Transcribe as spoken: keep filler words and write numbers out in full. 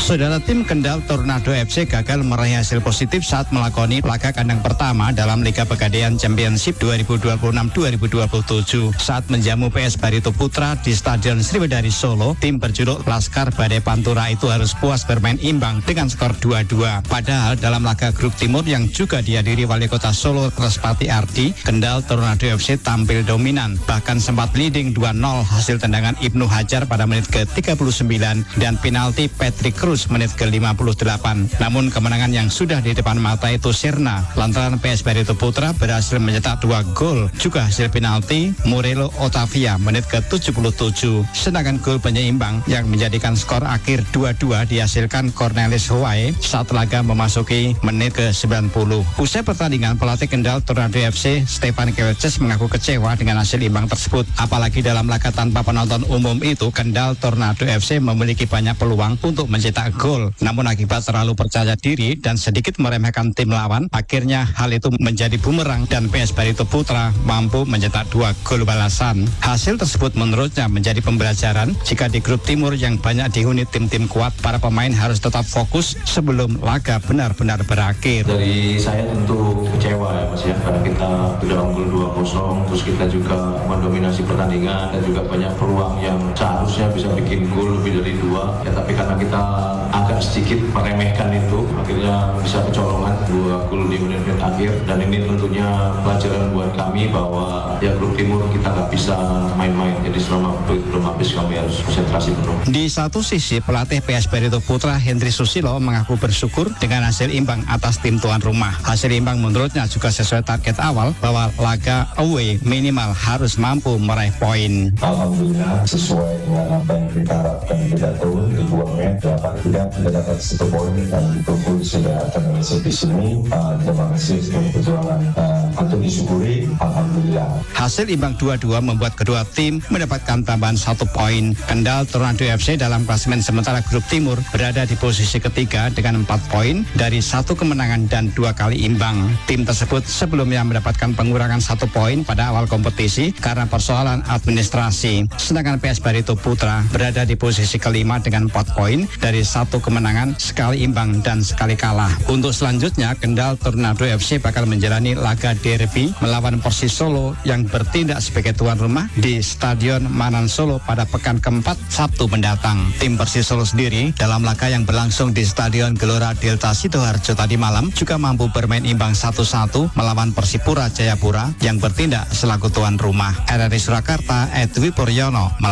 Saudara, tim Kendal Tornado F C gagal meraih hasil positif saat melakoni laga kandang pertama dalam Liga Pegadaian Championship dua ribu dua puluh enam dua ribu dua puluh tujuh. Saat menjamu P S Barito Putra di Stadion Sriwedari Solo, tim berjuluk Laskar Badai Pantura itu harus puas bermain imbang dengan skor dua dua. Padahal dalam laga grup timur yang juga dihadiri Wali Kota Solo Respati Ardi, Kendal Tornado F C tampil dominan, bahkan sempat leading dua nol hasil tendangan Ibnu Hajar pada menit ke tiga puluh sembilan dan penalti Patrick Cruz menit ke lima puluh delapan. Namun kemenangan yang sudah di depan mata itu sirna lantaran P S Barito Putra berhasil mencetak dua gol, juga hasil penalti Murelo Otavia menit ke tujuh puluh tujuh. Sedangkan gol penyeimbang yang menjadikan skor akhir dua dua dihasilkan Cornelis Huwae saat laga memasuki menit ke sembilan puluh. Usai pertandingan, pelatih Kendal Tornado F C Stefan Kelces mengaku kecewa dengan hasil imbang tersebut. Apalagi dalam laga tanpa penonton umum itu, Kendal Tornado F C memiliki banyak peluang untuk mencetak gol. Namun akibat terlalu percaya diri dan sedikit meremehkan tim lawan, akhirnya hal itu menjadi bumerang dan P S Barito Putra mampu mencetak dua gol balasan. Hasil tersebut menurutnya menjadi pembelajaran jika di grup timur yang banyak dihuni tim-tim kuat, para pemain harus tetap fokus sebelum laga benar-benar berakhir. Dari saya tentu kecewa ya Mas ya, karena kita sudah unggul dua kosong, terus kita juga mendominasi pertandingan dan juga banyak peluang yang seharusnya bisa bikin gol lebih dari dua ya, tapi karena kita agak sedikit meremehkan itu, akhirnya bisa kecolongan dua gol di menit-menit akhir. Dan ini tentunya pelajaran buat kami bahwa ya grup timur kita nggak bisa main-main, jadi selama itu belum habis kami harus konsentrasi penuh. Di satu sisi, pelatih P S Barito Putra Hendry Susilo mengaku bersyukur dengan hasil imbang atas tim tuan rumah. Hasil imbang menurutnya juga sesuai target awal bahwa laga away minimal harus mampu meraih poin. Alhamdulillah sesuai dengan apa yang kita harapkan, kita turun di dua match delapan tidak kita dapat satu poin dan berkumpul sudah termasuk di sini. Uh, terima kasih untuk perjuangan uh, patut disyukuri. Alhamdulillah. Hasil imbang dua dua membuat kedua tim mendapatkan tambahan satu poin. Kendal Tornado F C dalam klasemen sementara grup timur berada di posisi ketiga dengan empat poin dari satu kemenangan dan dua kali imbang. Tim tersebut sebelumnya mendapatkan pengurangan satu poin pada awal kompetisi karena persoalan administrasi. Sedangkan P S Barito Putra berada di posisi kelima dengan empat poin dari satu kemenangan, sekali imbang dan sekali kalah. Untuk selanjutnya, Kendal Tornado F C bakal menjalani laga derby melawan Persis Solo yang bertindak sebagai tuan rumah di Stadion Manan Solo pada pekan keempat Sabtu mendatang. Tim Persis Solo sendiri dalam laga yang berlangsung di Stadion Gelora Delta Sidoarjo tadi malam juga mampu bermain imbang satu satu melawan Persipura Jayapura yang bertindak selaku tuan rumah. R R I Surakarta, Edwi Puryono.